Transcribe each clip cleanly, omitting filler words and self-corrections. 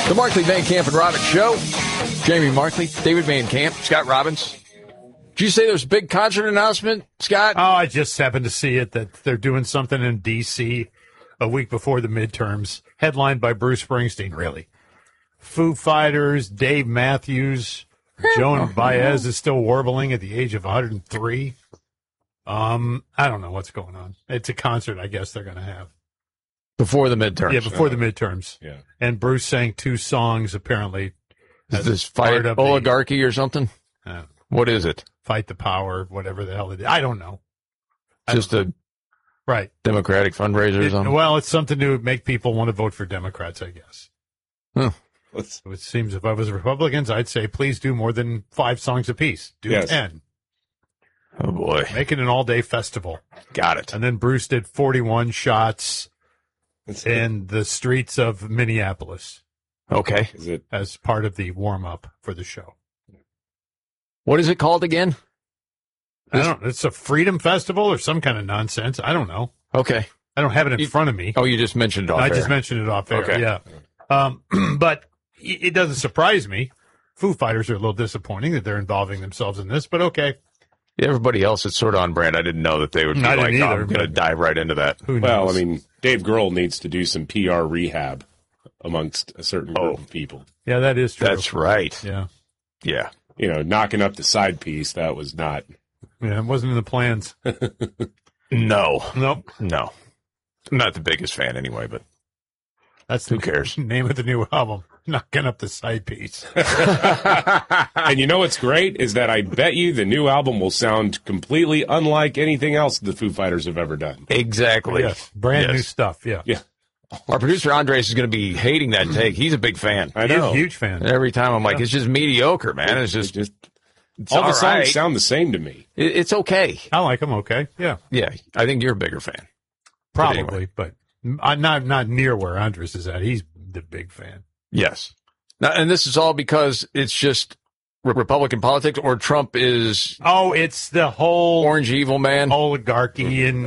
The Markley, Van Camp, and Robbins Show. Jamie Markley, David Van Camp, Scott Robbins. Did you say there was a big concert announcement, Scott? Oh, I just happened to see it, that they're doing something in D.C. a week before the midterms, headlined by Bruce Springsteen, really. Foo Fighters, Dave Matthews, Joan Baez is still warbling at the age of 103. I don't know what's going on. It's a concert, I guess, they're going to have. Before the midterms. Yeah, before the midterms. Yeah. And Bruce sang 2 songs, apparently. Is this Fight Oligarchy or something? What is it? Fight the Power, whatever the hell it is. I don't know. Just a right Democratic fundraiser or something? Well, it's something to make people want to vote for Democrats, I guess. Huh. It seems if I was Republicans, I'd say please do more than 5 songs apiece. Do 10. Oh, boy. Make it an all-day festival. Got it. And then Bruce did 41 shots in the streets of Minneapolis. Okay. Is it as part of the warm-up for the show? What is it called again? It's a freedom festival or some kind of nonsense. I don't know. Okay. I don't have it in front of me. Oh, you just mentioned it off air. I just mentioned it off air, okay. Yeah. But it doesn't surprise me. Foo Fighters are a little disappointing that they're involving themselves in this, but okay. Yeah, everybody else is sort of on brand. I didn't know that they would be I'm going to dive right into that. Who knows? Well, I mean, Dave Grohl needs to do some PR rehab amongst a certain group of people. Yeah, that is true. That's right. Yeah. Yeah. You know, knocking up the side piece, that was not. Yeah, it wasn't in the plans. No. Nope. No. I'm not the biggest fan anyway, but that's who cares? Name of the new album. Knocking up the side piece. And you know what's great is that I bet you the new album will sound completely unlike anything else the Foo Fighters have ever done. Exactly. Yes. Brand new stuff, yeah. Yeah. Our producer Andres is going to be hating that take. He's a big fan. I know. He's a huge fan. Every time I'm like, it's just mediocre, man. It's just all the songs right. sound the same to me. It's okay. I like them okay. Yeah. Yeah. I think you're a bigger fan. Probably, but not near where Andres is at. He's the big fan. Yes. Now, and this is all because it's just Republican politics, or Trump is... Oh, it's the whole... Orange evil man? Oligarchy and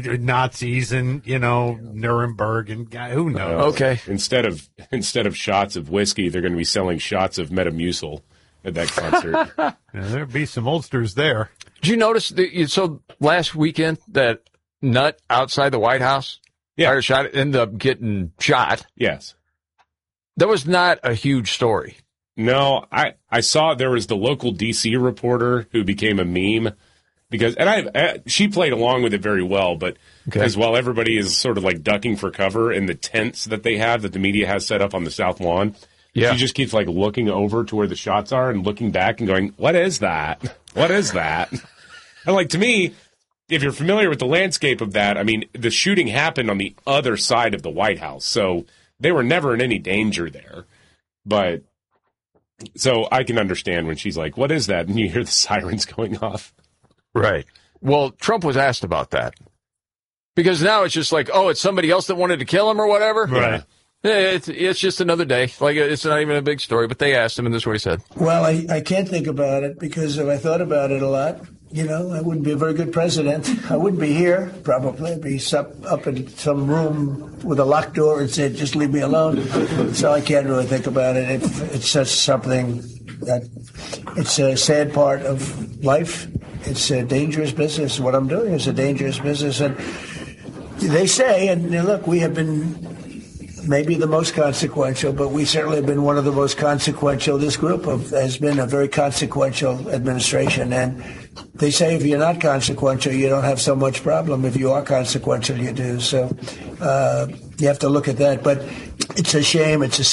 Nazis and, Nuremberg and who knows? Okay. Instead of shots of whiskey, they're going to be selling shots of Metamucil at that concert. Yeah, there'll be some oldsters there. Did you notice, so last weekend, that nut outside the White House? Yeah. Ended up getting shot. Yes. That was not a huge story. No, I saw there was the local D.C. reporter who became a meme because, and she played along with it very well, but as while everybody is sort of like ducking for cover in the tents that they have that the media has set up on the South Lawn, she just keeps like looking over to where the shots are and looking back and going, "What is that? What is that?" And like to me, if you're familiar with the landscape of that, I mean, the shooting happened on the other side of the White House, so they were never in any danger there, but. So I can understand when she's like, "What is that?" And you hear the sirens going off. Right. Well, Trump was asked about that. Because now it's just like, oh, it's somebody else that wanted to kill him or whatever. Right. It's just another day. Like, it's not even a big story, but they asked him, and this is what he said. Well, I can't think about it because if I thought about it a lot, I wouldn't be a very good president. I wouldn't be here, probably. I'd be up in some room with a locked door and said, just leave me alone. So I can't really think about it. It's just something that it's a sad part of life. It's a dangerous business. What I'm doing is a dangerous business. And they say, and look, we have been maybe the most consequential, but we certainly have been one of the most consequential. This group has been a very consequential administration. And they say if you're not consequential, you don't have so much problem. If you are consequential, you do. So you have to look at that. But it's a shame. It's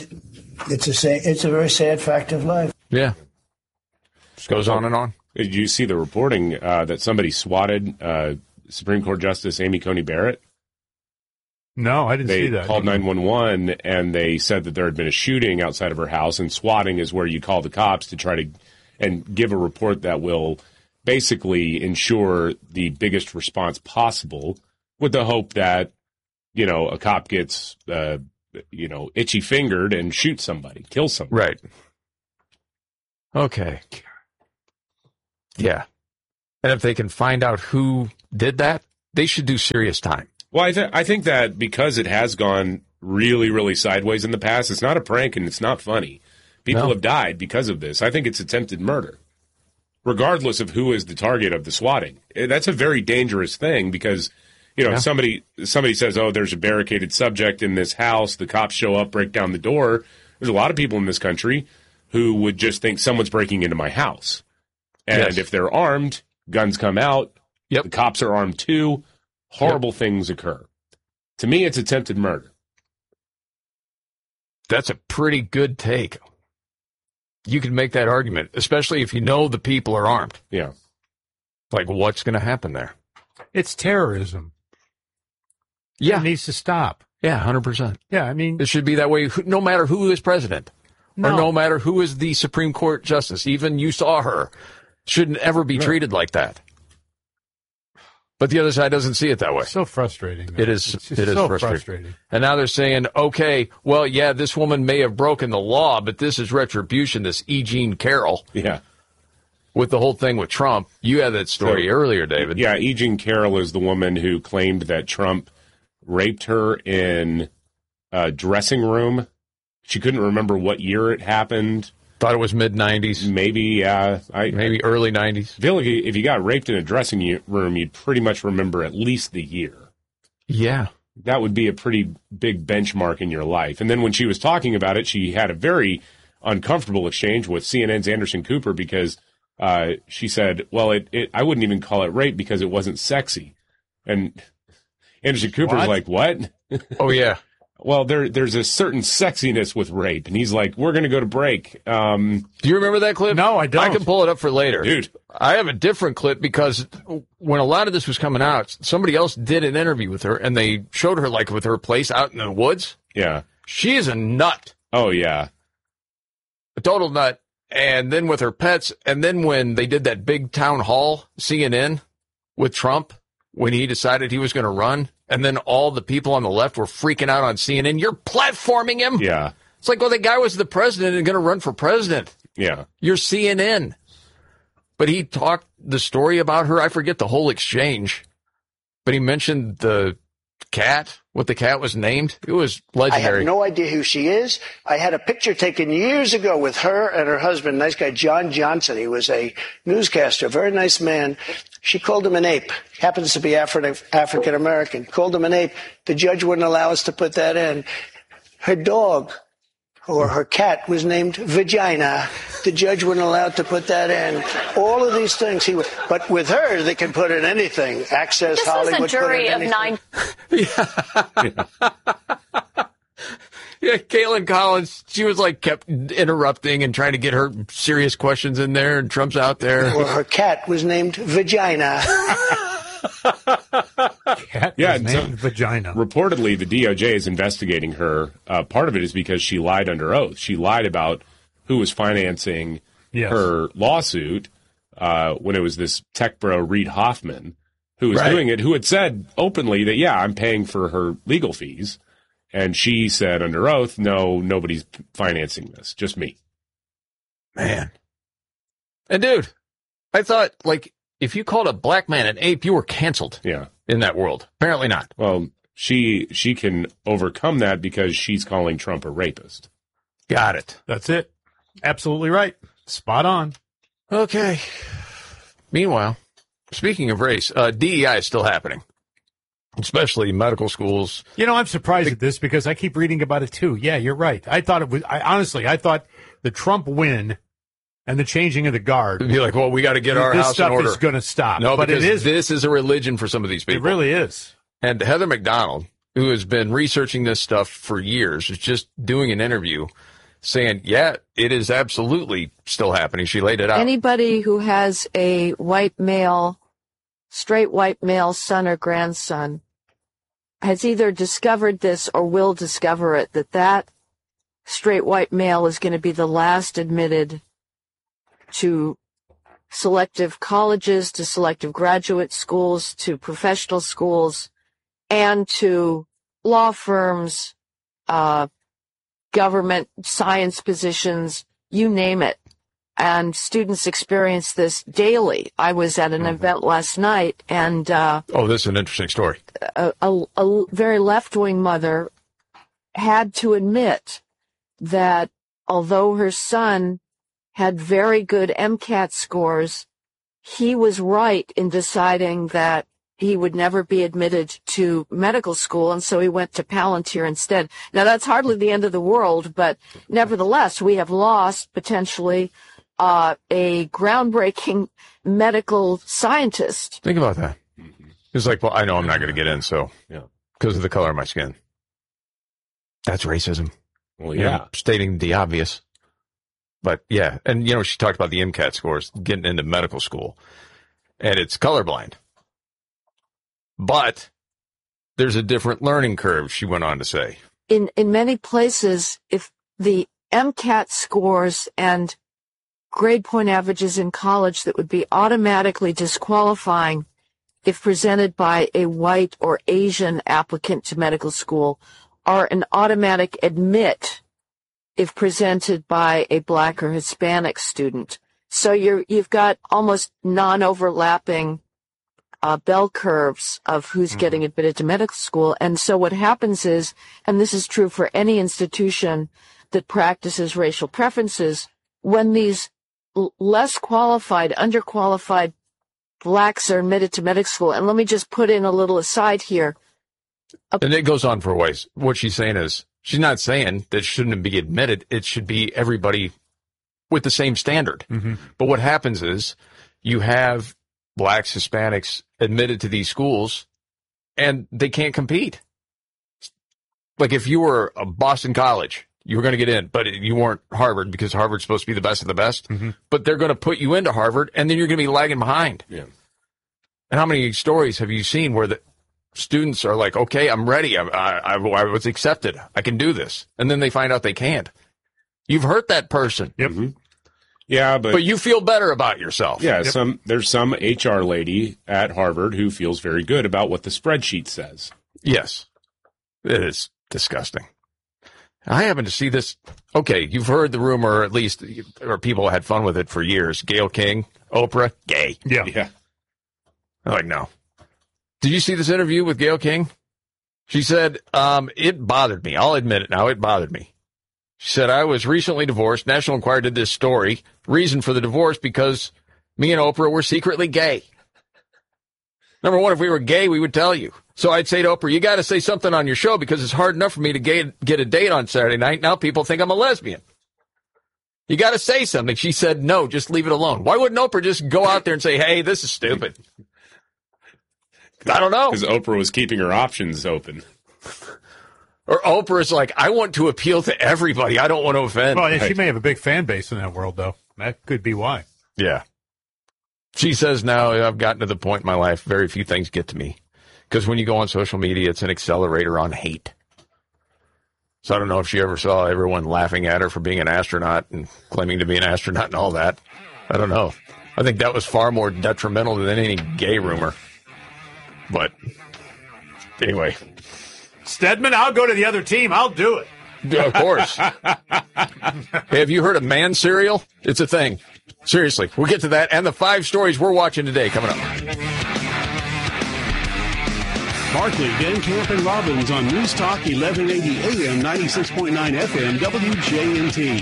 a very sad fact of life. Yeah. Just goes on and on. Did you see the reporting that somebody swatted Supreme Court Justice Amy Coney Barrett? No, I didn't see that. They called 911, and they said that there had been a shooting outside of her house, and swatting is where you call the cops to try to and give a report that will basically ensure the biggest response possible with the hope that, a cop gets, itchy-fingered and shoots somebody, kills somebody. Right. Okay. Yeah. And if they can find out who did that, they should do serious time. Well, I think that because it has gone really, really sideways in the past. It's not a prank and it's not funny. People have died because of this. I think it's attempted murder, regardless of who is the target of the swatting. That's a very dangerous thing because, somebody says, oh, there's a barricaded subject in this house. The cops show up, break down the door. There's a lot of people in this country who would just think someone's breaking into my house. And if they're armed, guns come out. Yep. The cops are armed too. Horrible things occur. To me, it's attempted murder. That's a pretty good take. You can make that argument, especially if you know the people are armed. Yeah. Like, what's going to happen there? It's terrorism. Yeah. It needs to stop. Yeah, 100%. Yeah, I mean, It should be that way no matter who is president or no matter who is the Supreme Court justice. Even you saw her. Shouldn't ever be treated like that. But the other side doesn't see it that way. so frustrating. Man. It is. It's It is so frustrating. And now they're saying, okay, well, yeah, this woman may have broken the law, but this is retribution. This E. Jean Carroll. Yeah. With the whole thing with Trump. You had that story earlier, David. Yeah, E. Jean Carroll is the woman who claimed that Trump raped her in a dressing room. She couldn't remember what year it happened. Thought it was mid-90s. Maybe, yeah. Maybe early 90s. I feel like if you got raped in a dressing room, you'd pretty much remember at least the year. Yeah. That would be a pretty big benchmark in your life. And then when she was talking about it, she had a very uncomfortable exchange with CNN's Anderson Cooper because she said, well, I wouldn't even call it rape because it wasn't sexy. And Anderson Cooper's like, what? Oh, yeah. Well, there's a certain sexiness with rape. And he's like, we're going to go to break. Do you remember that clip? No, I don't. I can pull it up for later. Dude. I have a different clip because when a lot of this was coming out, somebody else did an interview with her, and they showed her, like, with her place out in the woods. Yeah. She is a nut. Oh, yeah. A total nut. And then with her pets, and then when they did that big town hall, CNN, with Trump, when he decided he was going to run, and then all the people on the left were freaking out on CNN. You're platforming him? Yeah. It's like, well, the guy was the president and going to run for president. Yeah. You're CNN. But he talked the story about her. I forget the whole exchange. But he mentioned the cat, what the cat was named. It was I legendary. have no idea who she is. I had a picture taken years ago with her and her husband, nice guy, John Johnson. He was a newscaster, a very nice man. She called him an ape. Happens to be African American. Called him an ape. The judge wouldn't allow us to put that in. Her dog or her cat was named Vagina. The judge wouldn't allow to put that in. All of these things but with her, they can put in anything. Access this Hollywood. Was a jury of anything. 9. Yeah, Caitlin Collins, she was like kept interrupting and trying to get her serious questions in there, and Trump's out there. Or her cat was named Vagina. Cat is named Vagina. Reportedly, the DOJ is investigating her. Part of it is because she lied under oath. She lied about who was financing her lawsuit when it was this tech bro, Reid Hoffman, who was doing it, who had said openly that, yeah, I'm paying for her legal fees. And she said under oath, no, nobody's financing this, just me. Man. And dude, I thought, like, if you called a black man an ape, you were canceled. Yeah. In that world. Apparently not. Well, she can overcome that because she's calling Trump a rapist. Got it. That's it. Absolutely right. Spot on. Okay. Meanwhile, speaking of race, DEI is still happening. Especially medical schools. You know, I'm surprised at this because I keep reading about it too. Yeah, you're right. I thought it was, I thought the Trump win and the changing of the guard. It'd be like, well, we got to get our house in order. This stuff is going to stop. No, but because this is a religion for some of these people. It really is. And Heather McDonald, who has been researching this stuff for years, is just doing an interview saying, yeah, it is absolutely still happening. She laid it out. Anybody who has a straight white male son or grandson has either discovered this or will discover it, that straight white male is going to be the last admitted to selective colleges, to selective graduate schools, to professional schools, and to law firms, government, science positions, you name it. And students experience this daily. I was at an event last night, and oh, this is an interesting story. A very left-wing mother had to admit that although her son had very good MCAT scores, he was right in deciding that he would never be admitted to medical school, and so he went to Palantir instead. Now, that's hardly the end of the world, but nevertheless, we have lost potentially a groundbreaking medical scientist. Think about that. It's like, well, I know I'm not going to get in, so because of the color of my skin. That's racism. Well, You know, stating the obvious. But yeah, and she talked about the MCAT scores getting into medical school, and it's colorblind. But there's a different learning curve, she went on to say. In many places, if the MCAT scores and grade point averages in college that would be automatically disqualifying if presented by a white or Asian applicant to medical school are an automatic admit if presented by a black or Hispanic student. So you've got almost non-overlapping bell curves of who's getting admitted to medical school. And so what happens is, and this is true for any institution that practices racial preferences, when these less qualified, underqualified blacks are admitted to medical school, and let me just put in a little aside here. And it goes on for ways. What she's saying is, she's not saying that shouldn't be admitted. It should be everybody with the same standard. Mm-hmm. But what happens is you have blacks, Hispanics admitted to these schools, and they can't compete. Like if you were a Boston College, you were going to get in, but you weren't Harvard because Harvard's supposed to be the best of the best. Mm-hmm. But they're going to put you into Harvard, and then you're going to be lagging behind. Yeah. And how many stories have you seen where the students are like, okay, I'm ready. I was accepted. I can do this. And then they find out they can't. You've hurt that person. Yep. Mm-hmm. Yeah, But you feel better about yourself. Yeah, there's some HR lady at Harvard who feels very good about what the spreadsheet says. Yes. It is disgusting. I happen to see this. Okay, you've heard the rumor, at least, or people had fun with it for years. Gayle King, Oprah, gay. Yeah. I'm like, no. Did you see this interview with Gayle King? She said, it bothered me. I'll admit it now. It bothered me. She said, I was recently divorced. National Enquirer did this story. Reason for the divorce, because me and Oprah were secretly gay. Number one, if we were gay, we would tell you. So I'd say to Oprah, you got to say something on your show because it's hard enough for me to get a date on Saturday night. Now people think I'm a lesbian. You got to say something. She said, no, just leave it alone. Why wouldn't Oprah just go out there and say, hey, this is stupid? I don't know. Because Oprah was keeping her options open. Or Oprah's like, I want to appeal to everybody. I don't want to offend. Well, she may have a big fan base in that world, though. That could be why. Yeah. She says, now I've gotten to the point in my life, very few things get to me. Because when you go on social media, it's an accelerator on hate. So I don't know if she ever saw everyone laughing at her for being an astronaut and claiming to be an astronaut and all that. I don't know. I think that was far more detrimental than any gay rumor. But anyway. Stedman, I'll go to the other team. I'll do it. Yeah, of course. Hey, have you heard of man cereal? It's a thing. Seriously, we'll get to that and the 5 stories we're watching today coming up. Barkley, Dan Camp, and Robbins on News Talk 1180 AM, 96.9 FM, WJNT.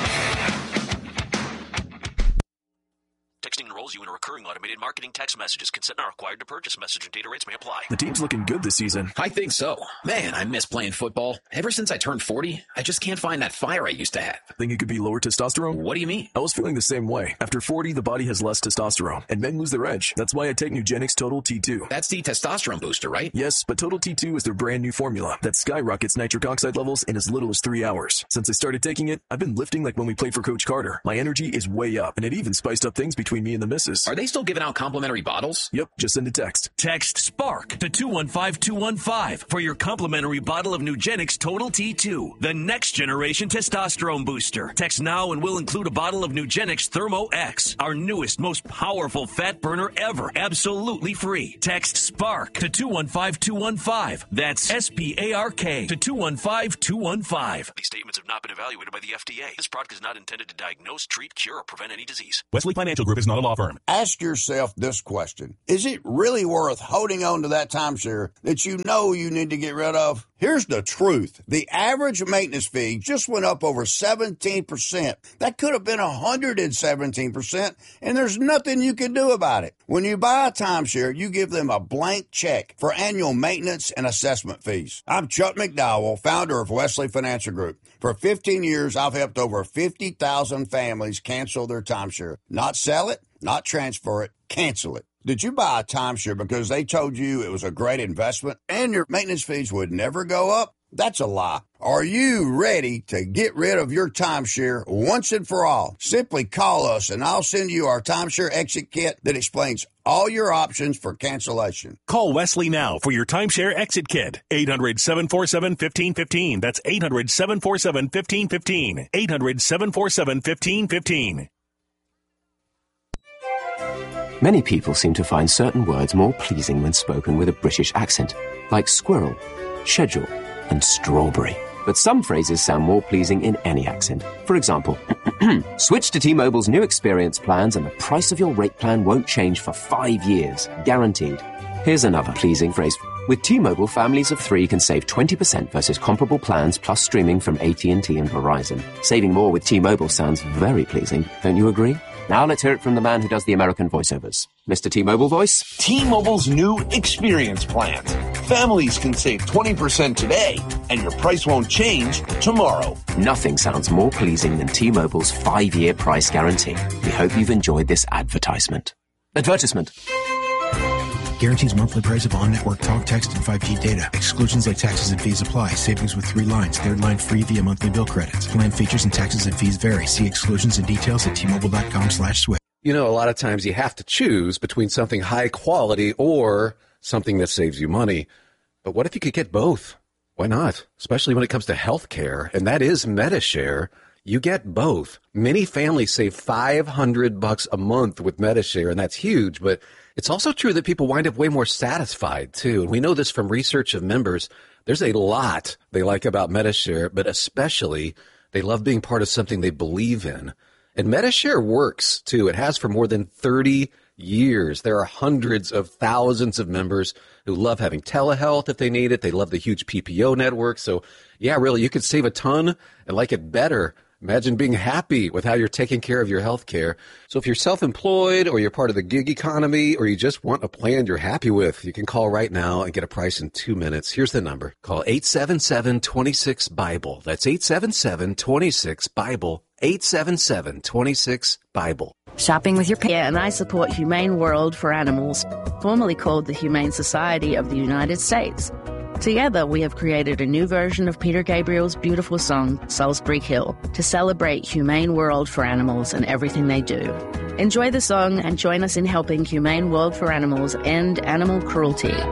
Texting enrolls you in a recurring automated marketing text messages. Consent not required to purchase. Message and data rates may apply. The team's looking good this season. I think so. Man, I miss playing football. Ever since I turned 40, I just can't find that fire I used to have. Think it could be lower testosterone? What do you mean? I was feeling the same way. After 40, the body has less testosterone, and men lose their edge. That's why I take Nugenix Total T2. That's the testosterone booster, right? Yes, but Total T2 is their brand new formula that skyrockets nitric oxide levels in as little as 3 hours. Since I started taking it, I've been lifting like when we played for Coach Carter. My energy is way up, and it even spiced up things between me and the missus. Are they still giving out complimentary bottles? Yep, just send a text. Text SPARK to 215-215 for your complimentary bottle of Nugenix Total T2, the next generation testosterone booster. Text now and we'll include a bottle of Nugenix Thermo X, our newest, most powerful fat burner ever, absolutely free. Text SPARK to 215-215. That's SPARK to 215-215. These statements have not been evaluated by the FDA. This product is not intended to diagnose, treat, cure, or prevent any disease. Wesley Financial Group is not a law firm. Ask yourself yourself this question. Is it really worth holding on to that timeshare that you know you need to get rid of? Here's the truth. The average maintenance fee just went up over 17%. That could have been 117%, and there's nothing you can do about it. When you buy a timeshare, you give them a blank check for annual maintenance and assessment fees. I'm Chuck McDowell, founder of Wesley Financial Group. For 15 years, I've helped over 50,000 families cancel their timeshare. Not sell it, not transfer it, cancel it. Did you buy a timeshare because they told you it was a great investment and your maintenance fees would never go up? That's a lie. Are you ready to get rid of your timeshare once and for all? Simply call us and I'll send you our timeshare exit kit that explains all your options for cancellation. Call Wesley now for your timeshare exit kit. 800-747-1515. That's 800-747-1515. 800-747-1515. Many people seem to find certain words more pleasing when spoken with a British accent, like squirrel, schedule, and strawberry. But some phrases sound more pleasing in any accent. For example, switch to T-Mobile's new experience plans and the price of your rate plan won't change for 5 years, guaranteed. Here's another pleasing phrase. With T-Mobile, families of 3 can save 20% versus comparable plans plus streaming from AT&T and Verizon. Saving more with T-Mobile sounds very pleasing, don't you agree? Now let's hear it from the man who does the American voiceovers. Mr. T-Mobile voice. T-Mobile's new experience plans. Families can save 20% today, and your price won't change tomorrow. Nothing sounds more pleasing than T-Mobile's 5-year price guarantee. We hope you've enjoyed this advertisement. Advertisement. Guarantees monthly price of on-network talk, text, and 5G data. Exclusions like taxes and fees apply. Savings with 3 lines. 3rd line free via monthly bill credits. Plan features and taxes and fees vary. See exclusions and details at T-Mobile.com/switch. You know, a lot of times you have to choose between something high quality or something that saves you money. But what if you could get both? Why not? Especially when it comes to health care, and that is MediShare. You get both. Many families save $500 a month with MediShare, and that's huge, but it's also true that people wind up way more satisfied, too. And we know this from research of members. There's a lot they like about MediShare, but especially they love being part of something they believe in. And MediShare works, too. It has for more than 30 years. There are hundreds of thousands of members who love having telehealth if they need it. They love the huge PPO network. So, yeah, really, you could save a ton and like it better. Imagine being happy with how you're taking care of your health care. So if you're self-employed or you're part of the gig economy or you just want a plan you're happy with, you can call right now and get a price in 2 minutes. Here's the number. Call 877-26-BIBLE. That's 877-26-BIBLE. 877-26-BIBLE. Shopping with your pet. And I support Humane World for Animals, formerly called the Humane Society of the United States. Together, we have created a new version of Peter Gabriel's beautiful song, Salisbury Hill, to celebrate Humane World for Animals and everything they do. Enjoy the song and join us in helping Humane World for Animals end animal cruelty.